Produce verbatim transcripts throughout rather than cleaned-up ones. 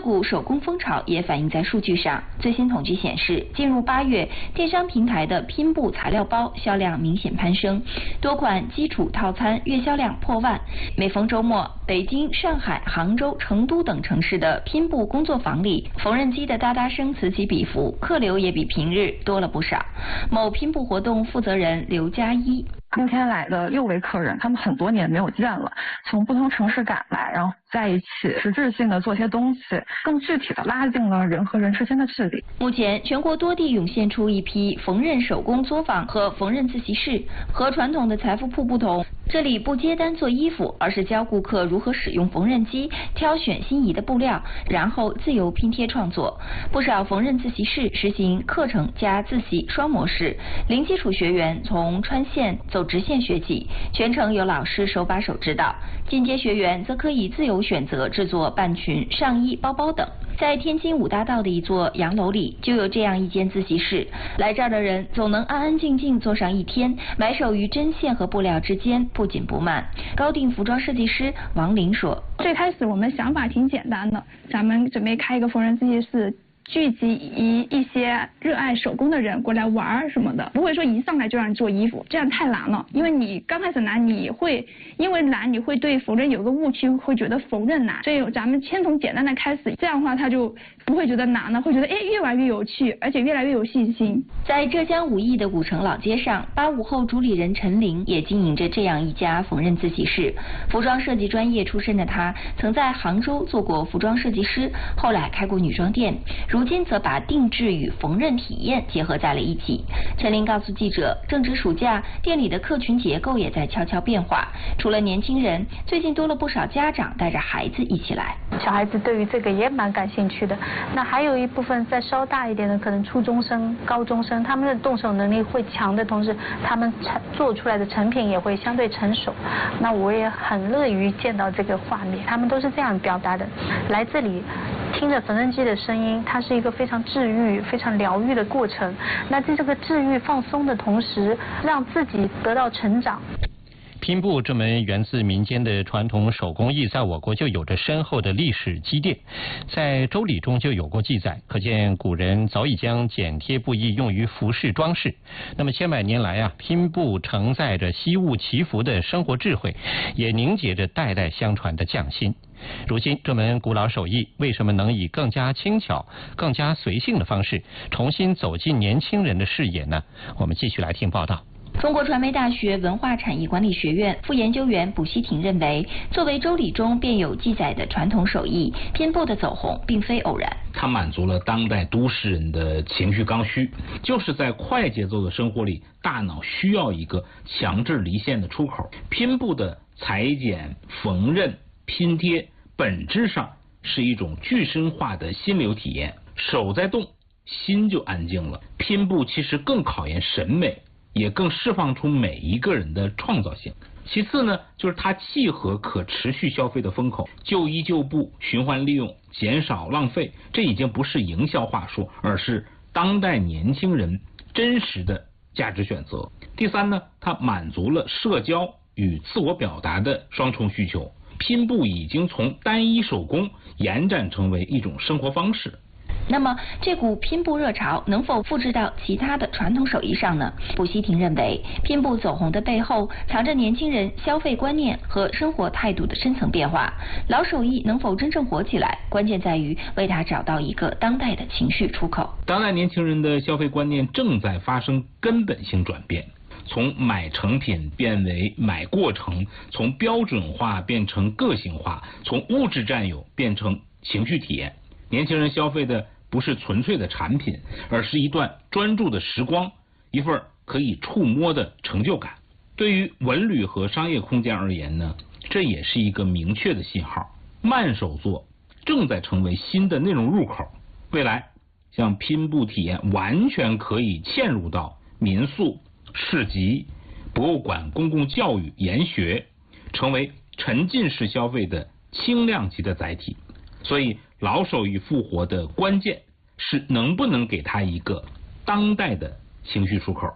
股手工风潮也反映在数据上。最新统计显示，进入八月，电商平台的拼布材料包销量明显攀升，多款基础套餐月销量破万。每逢周末，北京、上海、杭州、成都等城市的拼布工作坊里，缝纫机的哒哒声此起彼伏，客流也比平日多了不少。某拼布活动负责人刘佳一。 今天来的六位客人，他们很多年没有见了，从不同城市赶来，然后在一起实质性的做些东西，更具体的拉近了人和人之间的距离。 目前，全国多地涌现出一批缝纫手工作坊和缝纫自习室。和传统的财富铺不同，这里不接单做衣服，而是教顾客如何使用缝纫机，挑选心仪的布料，然后自由拼贴创作。不少缝纫自习室实行课程加自习双模式，零基础学员从穿线走直线学起，全程有老师手把手指导；进阶学员则可以自由选择制作半裙、上衣、包包等。在天津五大道的一座洋楼里，就有这样一间自习室。来这儿的人总能安安静静坐上一天，埋首于针线和布料之间，不紧不慢。高定服装设计师王林说：“ 最开始我们想法挺简单的，咱们准备开一个缝纫自习室。”聚集一一些热爱手工的人过来玩什么的，不会说一上来就让你做衣服，这样太难了。因为你刚开始难，你会因为难，你会对缝纫有个误区，会觉得缝纫难。所以咱们先从简单的开始，这样的话他就不会觉得难了，会觉得哎越玩越有趣，而且越来越有信心。 在浙江武义的古城老街上，八五后主理人陈玲也经营着这样一家缝纫自习室。服装设计专业出身的她，曾在杭州做过服装设计师，后来开过女装店。如今则把定制与缝纫体验结合在了一起。陈琳告诉记者，正值暑假，店里的客群结构也在悄悄变化。除了年轻人，最近多了不少家长带着孩子一起来。 小孩子对于这个也蛮感兴趣的。那还有一部分再稍大一点的，可能初中生、高中生，他们的动手能力会强的同时，他们做出来的成品也会相对成熟。那我也很乐于见到这个画面，他们都是这样表达的。来这里听着缝纫机的声音，它是一个非常治愈、非常疗愈的过程。那在这个治愈、放松的同时，让自己得到成长。 拼布这门源自民间的传统手工艺，在我国就有着深厚的历史积淀，在《周礼》中就有过记载，可见古人早已将剪贴布艺用于服饰装饰。那么千百年来啊，拼布承载着惜物祈福的生活智慧，也凝结着代代相传的匠心。如今这门古老手艺为什么能以更加轻巧、更加随性的方式重新走进年轻人的视野呢？我们继续来听报道。 中国传媒大学文化产业管理学院副研究员卜希婷认为，作为周礼中便有记载的传统手艺，拼布的走红并非偶然。 它满足了当代都市人的情绪刚需，就是在快节奏的生活里，大脑需要一个强制离线的出口。拼布的裁剪、缝纫、拼贴，本质上是一种具身化的心流体验，手在动，心就安静了。拼布其实更考验审美，也更释放出每一个人的创造性。其次呢，就是它契合可持续消费的风口，旧衣旧布、循环利用、减少浪费，这已经不是营销话术，而是当代年轻人真实的价值选择。第三呢，它满足了社交与自我表达的双重需求。拼布已经从单一手工延展成为一种生活方式。 那么这股拼布热潮能否复制到其他的传统手艺上呢？卜希婷认为，拼布走红的背后藏着年轻人消费观念和生活态度的深层变化。老手艺能否真正火起来，关键在于为它找到一个当代的情绪出口。 当代年轻人的消费观念正在发生根本性转变，从买成品变为买过程，从标准化变成个性化，从物质占有变成情绪体验。年轻人消费的不是纯粹的产品，而是一段专注的时光，一份可以触摸的成就感。对于文旅和商业空间而言呢，这也是一个明确的信号。慢手作正在成为新的内容入口，未来像拼布体验完全可以嵌入到民宿、市集、博物馆、公共教育、研学，成为沉浸式消费的轻量级的载体。所以老手艺复活的关键是能不能给它一个当代的情绪出口。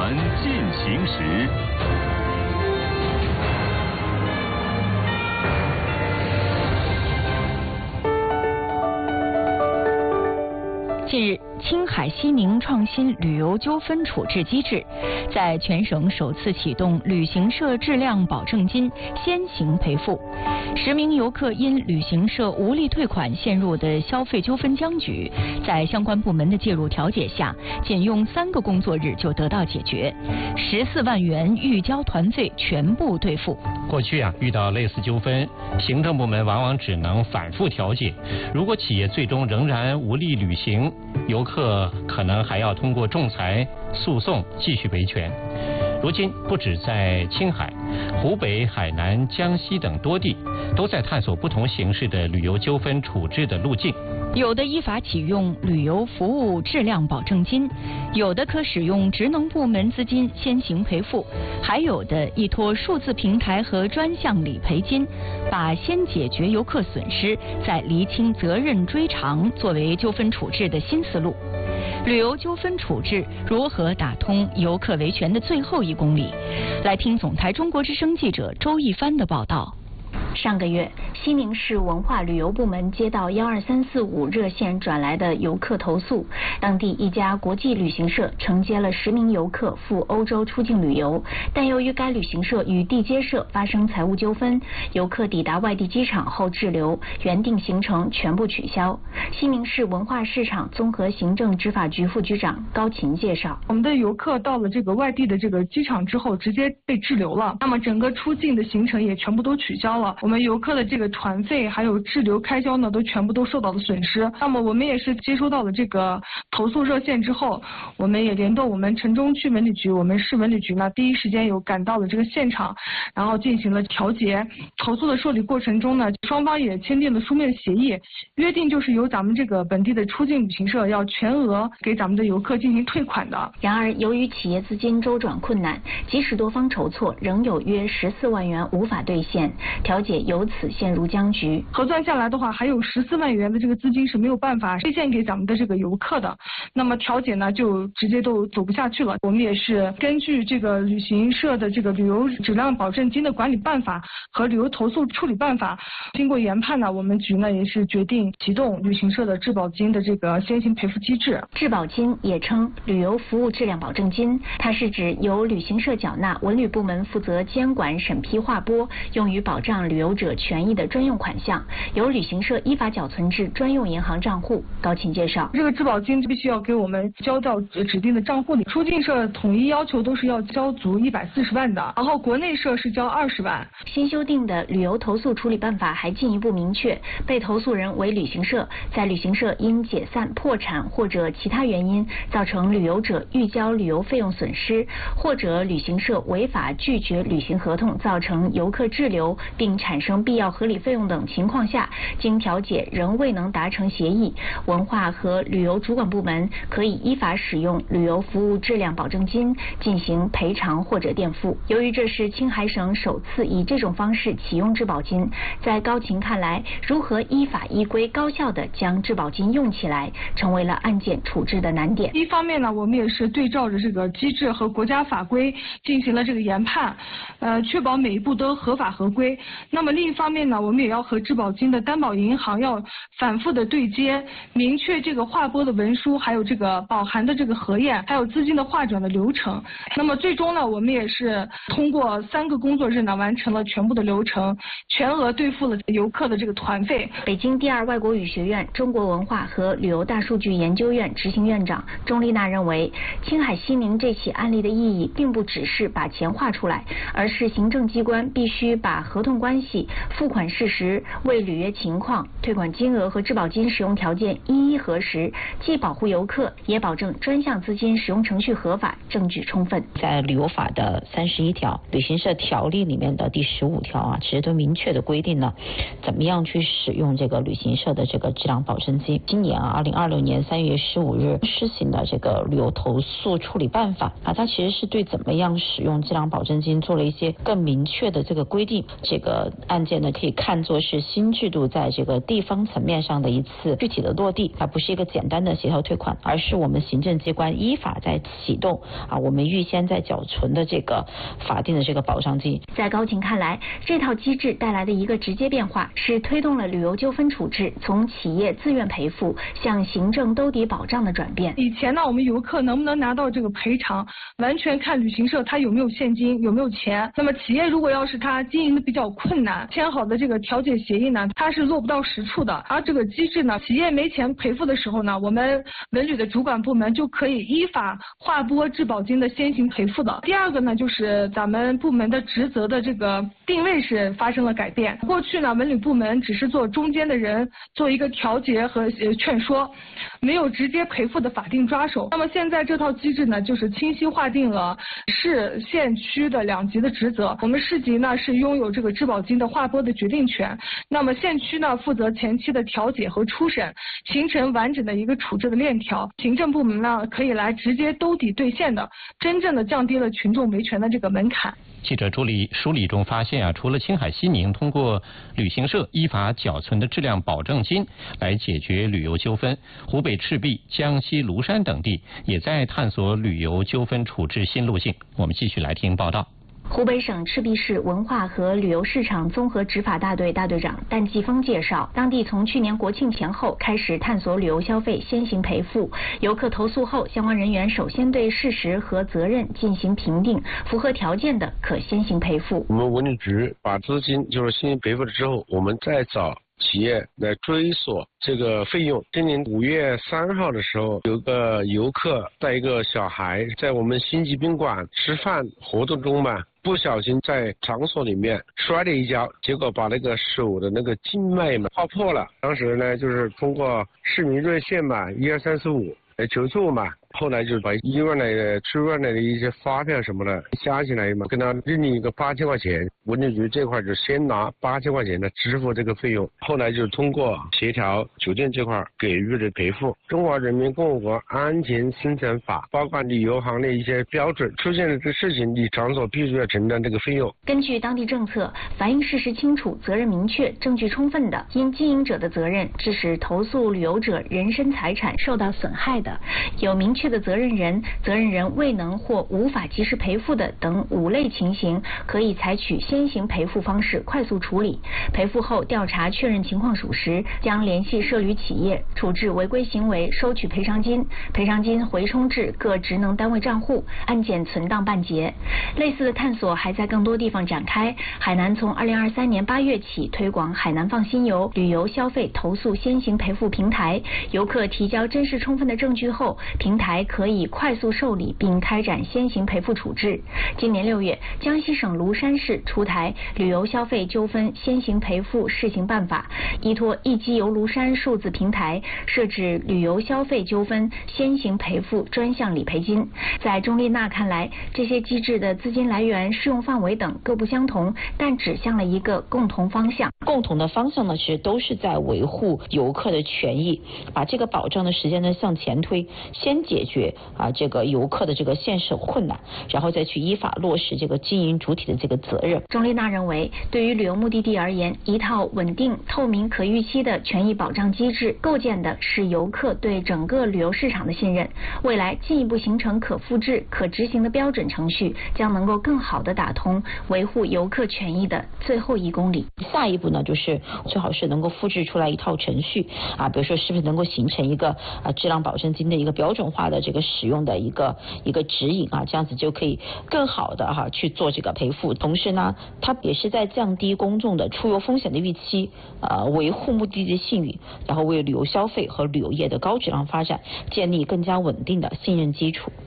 南进行时。 近日，青海西宁创新旅游纠纷处置机制在全省首次启动旅行社质量保证金先行赔付。十名游客因旅行社无力退款陷入的消费纠纷僵局，在相关部门的介入调解下，仅用三个工作日就得到解决，十四万元预交团费全部兑付。 过去啊，遇到类似纠纷，行政部门往往只能反复调解。如果企业最终仍然无力履行，游客可能还要通过仲裁诉讼继续维权。如今，不止在青海、湖北、海南、江西等多地，都在探索不同形式的旅游纠纷处置的路径。 有的依法启用旅游服务质量保证金，有的可使用职能部门资金先行赔付，还有的依托数字平台和专项理赔金，把先解决游客损失，再厘清责任追偿作为纠纷处置的新思路。旅游纠纷处置如何打通游客维权的最后一公里？来听总台中国之声记者周一帆的报道。 上个月，西宁市文化旅游部门接到幺二三四五热线转来的游客投诉，当地一家国际旅行社承接了十名游客赴欧洲出境旅游，但由于该旅行社与地接社发生财务纠纷，游客抵达外地机场后滞留，原定行程全部取消。西宁市文化市场综合行政执法局副局长高琴介绍， 我们的游客到了这个外地的这个机场之后，直接被滞留了，那么整个出境的行程也全部都取消了。我们游客的这个团费还有滞留开销呢，都全部都受到了损失。那么我们也是接收到了这个投诉热线之后，我们也联动我们城中区文旅局，我们市文旅局呢，第一时间有赶到了这个现场，然后进行了调解。投诉的受理过程中呢，双方也签订了书面协议，约定就是由咱们这个本地的出境旅行社要全额给咱们的游客进行退款的。 然而，由于企业资金周转困难，即使多方筹措，仍有约十四万元无法兑现，调解由此陷入僵局。 核算下来的话，还有十四万元的这个资金是没有办法兑现给咱们的这个游客的。那么调解呢，就直接都走不下去了。我们也是根据这个旅行社的这个旅游质量保证金的管理办法和旅游投诉处理办法，经过研判呢，我们局呢也是决定启动旅行社的质保金的这个先行赔付机制。 质保金也称旅游服务质量保证金，它是指由旅行社缴纳，文旅部门负责监管审批划拨，用于保障旅游者权益的专用款项，由旅行社依法缴存至专用银行账户。高琴介绍， 这个质保金必须要给我们交到指定的账户里，出境社统一要求都是要交足一百四十万的，然后国内社是交二十万。 新修订的旅游投诉处理办法还进一步明确，被投诉人为旅行社，在旅行社因解散、破产或者其他原因造成旅游者预交旅游费用损失，或者旅行社违法拒绝履行合同，造成游客滞留并产生必要合理费用等情况下，经调解仍未能达成协议，文化和旅游主管部门可以依法使用旅游服务质量保证金进行赔偿或者垫付。由于这是青海省首次以这种方式启用质保金，在高琴看来，如何依法依规高效地将质保金用起来，成为了案件处置的难点。 一方面呢，我们也是对照着这个机制和国家法规进行了这个研判，呃，确保每一步都合法合规。那么另一方面呢，我们也要和质保金的担保银行要反复的对接，明确这个划拨的文书，还有这个保函的这个核验，还有资金的划转的流程。那么最终呢，我们也是通过三个工作日呢，完成了全部的流程，全额兑付了游客的这个团费。 北京第二外国语学院中国文化和旅游大数据研究院执行院长钟丽娜认为，青海西宁这起案例的意义并不只是把钱划出来，而是行政机关必须把合同关系、付款事实、未履约情况、退款金额和质保金使用条件一一核实，既保护游客，也保证专项资金使用程序合法、证据充分。 在旅游法的三十一条、旅行社条例里面的第十五条啊，其实都明确的规定了怎么样去使用这个旅行社的这个质量保证金。今年啊，二零二六年三月十五日施行的这个旅游投诉处理办法啊，它其实是对怎么样使用质量保证金做了一些更明确的这个规定。这个案件呢，可以看作是新制度在这个地方层面上的一次具体的落地，它不是一个简单的协调退款，而是我们行政机关依法在启动啊，我们预先在缴存的这个法定的这个保障金。 在高晴看来，这套机制带来的一个直接变化是推动了旅游纠纷处置从企业自愿赔付向行政兜底保障的转变。 以前呢，我们游客能不能拿到这个赔偿，完全看旅行社他有没有现金，有没有钱。那么企业如果要是他经营的比较困难，签好的这个调解协议呢，它是落不到实处的。而这个机制呢，企业没钱赔付的时候呢，我们文旅的主管部门就可以依法划拨质保金的先行赔付的。第二个呢，就是咱们部门的职责的这个定位是发生了改变。过去呢，文旅部门只是做中间的人，做一个调解和劝说，没有直接赔付的法定抓手。那么现在这套机制呢，就是清晰划定了市县区的两级的职责。我们市级呢是拥有这个质保金的划拨的决定权，那么县区呢负责前期的调解和初审，形成完整的一个处置的链条。行政部门呢可以来直接兜底兑现的，真正的降低了群众维权的这个门槛。 记者梳理梳理中发现啊，除了青海西宁通过旅行社依法缴存的质量保证金来解决旅游纠纷，湖北赤壁、江西庐山等地也在探索旅游纠纷处置新路径。我们继续来听报道。 湖北省赤壁市文化和旅游市场综合执法大队大队长但继峰介绍，当地从去年国庆前后开始探索旅游消费先行赔付，游客投诉后，相关人员首先对事实和责任进行评定，符合条件的可先行赔付。 我们文旅局把资金就是先行赔付了之后，我们再找企业来追索这个费用。今年五月三号的时候，有个游客带一个小孩在我们星级宾馆吃饭活动中嘛，不小心在场所里面摔了一跤，结果把那个手的那个静脉嘛划破了。当时呢，就是通过市民热线嘛，一二三四五来求助嘛。后来就是把医院的出院的一些发票什么的加起来嘛，跟他认领一个八千块钱。文旅局这块就先拿八千块钱的支付这个费用，后来就通过协调酒店这块给予了赔付。中华人民共和国安全生产法包括旅游行的一些标准，出现了这事情，你场所必须要承担这个费用。 根据当地政策，反映事实清楚、责任明确、证据充分的，因经营者的责任致使投诉旅游者人身财产受到损害的，有明确的责任人、责任人未能或无法及时赔付的等五类情形，可以采取先行赔付方式快速处理。赔付后调查确认情况属实，将联系涉旅企业处置违规行为，收取赔偿金，赔偿金回充至各职能单位账户，案件存档办结。类似的探索还在更多地方展开。海南从二零二三年八月起推广海南放心游旅游消费投诉先行赔付平台，游客提交真实充分的证据后，平台可以快速受理并开展先行赔付处置。今年六月，江西省庐山市出台旅游消费纠纷先行赔付试行办法，依托一机游庐山数字平台，设置旅游消费纠纷先行赔付专项理赔金。在钟丽娜看来，这些机制的资金来源、适用范围等各不相同，但指向了一个共同方向。 共同的方向呢，其实都是在维护游客的权益，把这个保障的时间呢向前推，先解决啊这个游客的这个现实困难，然后再去依法落实这个经营主体的这个责任。 钟丽娜认为，对于旅游目的地而言，一套稳定、透明、可预期的权益保障机制，构建的是游客对整个旅游市场的信任。未来进一步形成可复制、可执行的标准程序，将能够更好地打通维护游客权益的最后一公里。 下一步呢，就是最好是能够复制出来一套程序啊，比如说是不是能够形成一个啊质量保证金的一个标准化的这个使用的一个一个指引啊，这样子就可以更好的哈、啊、去做这个赔付。同时呢，它也是在降低公众的出游风险的预期，呃，维护目的地的信誉，然后为旅游消费和旅游业的高质量发展建立更加稳定的信任基础。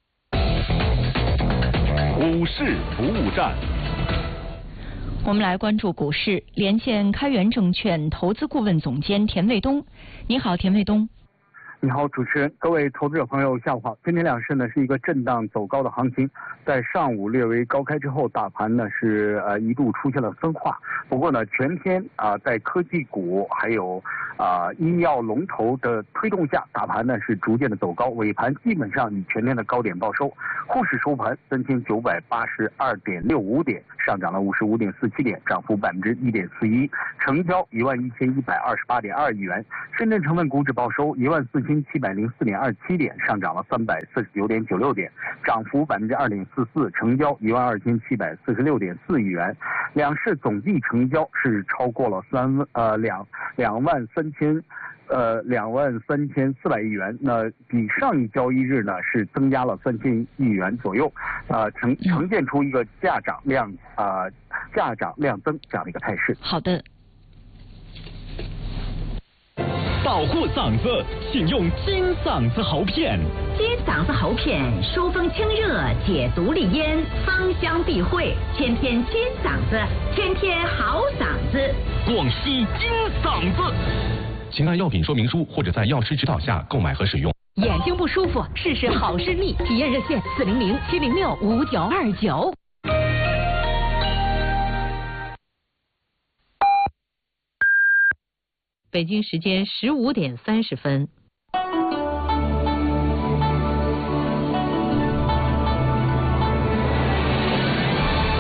股市服务站。 我们来关注股市，连线开源证券投资顾问总监田卫东。你好，田卫东。 你好，主持人，各位投资者朋友，下午好。今天两市呢是一个震荡走高的行情，在上午略微高开之后，大盘呢是呃一度出现了分化。不过呢，全天啊、呃、在科技股还有啊、呃、医药龙头的推动下，大盘呢是逐渐的走高，尾盘基本上以全天的高点报收。沪市收盘三千九百八十二点六五点，上涨了五十五点四七点，涨幅百分之一点四一，成交一万一千一百二十八点二亿元。深圳成分股指报收一万四千七百零四点二七点，上涨了三百四十九点九六点，涨幅百分之二点四四，成交一万二千七百四十六点四亿元。两市总计成交是超过了三呃两两万三千。呃，两万三千四百亿元，那比上一交易日呢是增加了三千亿元左右，呃，呈呈现出一个价涨量啊、呃、价涨量增这样的一个态势。 好的。 保护嗓子，请用金嗓子喉片。 金嗓子喉片疏风清热，解毒利咽，芳香避秽，天天金嗓子，天天好嗓子。 广西金嗓子。请按药品说明书或者在药师指导下购买和使用。 眼睛不舒服，试试好视力，体验热线四零零七零六五九二九。 北京时间十五点三十分。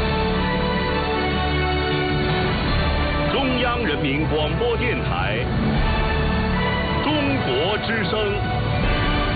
中央人民广播电台。